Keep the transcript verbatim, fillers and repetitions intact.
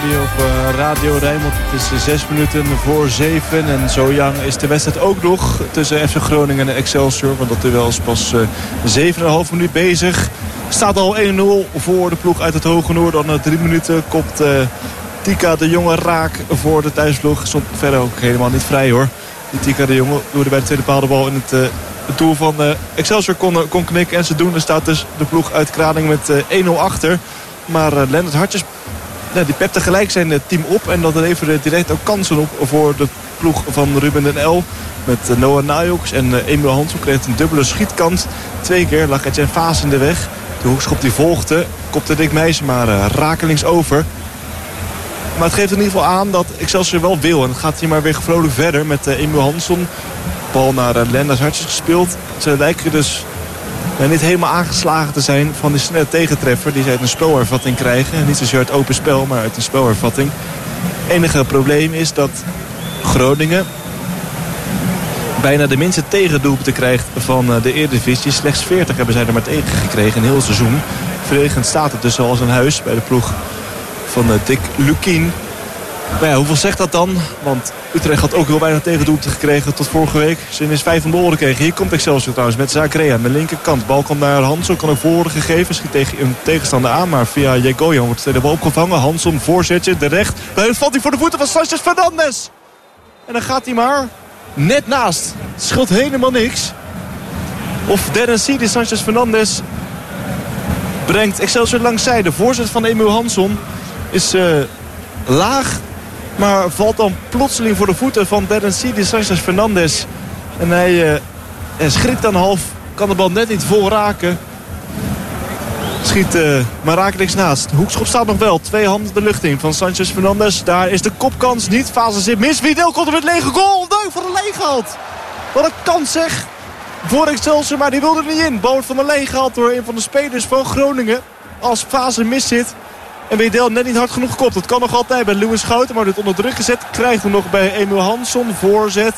hier op uh, Radio Rijnmond. Het is uh, zes minuten voor zeven. En zo jong is de wedstrijd ook nog tussen F C Groningen en Excelsior. Want dat duel is pas uh, zeven komma vijf minuut bezig. Staat al één nul voor de ploeg uit het Hoge Noorden. Na drie minuten kopt uh, Tika de Jonge raak voor de thuisploeg. Stond verder ook helemaal niet vrij hoor. Die Tika de Jonge doorde bij de tweede paal de bal in het... Uh, Het doel van uh, Excelsior kon, kon knikken en ze doen. Er staat dus de ploeg uit Kralingen met uh, één nul achter. Maar uh, Lennart Hartjes uh, die pepte gelijk zijn uh, team op. En dat leverde direct ook kansen op voor de ploeg van Ruben den El. Met uh, Noah Najoks en uh, Emil Hansel kreeg een dubbele schietkans. Twee keer lag Etienne Vaas in de weg. De hoekschop die volgde, kopte Dick Meijsen maar uh, rakelings over. Maar het geeft in ieder geval aan dat Excelsior wel wil. En het gaat hier maar weer vrolijk verder met uh, Emil Hansson. Bal naar uh, Lennart Hartjes gespeeld. Ze lijken dus uh, niet helemaal aangeslagen te zijn van die snelle tegentreffer die ze uit een spelervatting krijgen. Niet zozeer uit open spel, maar uit een spelervatting. Het enige probleem is dat Groningen bijna de minste tegendoelpunten krijgt van uh, de Eredivisie. Slechts veertig hebben zij er maar tegen gekregen in heel het seizoen. Verdedigend staat het dus zoals een huis bij de ploeg van uh, Dick Lukien. Maar ja, hoeveel zegt dat dan? Want Utrecht had ook heel weinig tegendoelpunten gekregen tot vorige week. Ze is vijf van de oren kregen. Hier komt Excelsior trouwens met Zagrea aan de linkerkant. Bal komt naar Hansson, kan ook voorhoren gegeven. Schiet tegen een tegenstander aan, maar via Jegoyan wordt de bal opgevangen. Hansson, voorzetje, de recht. Dan valt hij voor de voeten van Sanchez Fernandes. En dan gaat hij maar net naast. Het scheelt helemaal niks. Of Darren Seedy Sanchez Fernandes brengt Excelsior langs zij. De voorzet van Emil Hansson is uh, laag. Maar valt dan plotseling voor de voeten van Darren Seedy Sanchez Fernandes. En hij uh, schrikt dan half. Kan de bal net niet vol raken. Schiet uh, maar raakt niks naast. De hoekschop staat nog wel. Twee handen de lucht in van Sanchez Fernandes. Daar is de kopkans niet. Fase zit mis. Widel komt er met lege goal. Duik voor de leeg gehaald. Wat een kans zeg. Voor Excelsior, maar die wilde er niet in. Bal van de leeg gehaald door een van de spelers van Groningen. Als Fase mis zit. En Wedel net niet hard genoeg gekopt. Dat kan nog altijd bij Louis Schouten. Maar dit onder druk gezet. Krijgt hem nog bij Emil Hansson. Voorzet.